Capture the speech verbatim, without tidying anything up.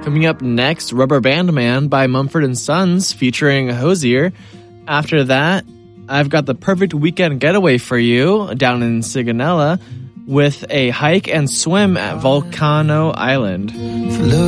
Coming up next, Rubber Band Man by Mumford and Sons featuring Hozier. After that, I've got the perfect weekend getaway for you down in Sigonella with a hike and swim at Volcano Island.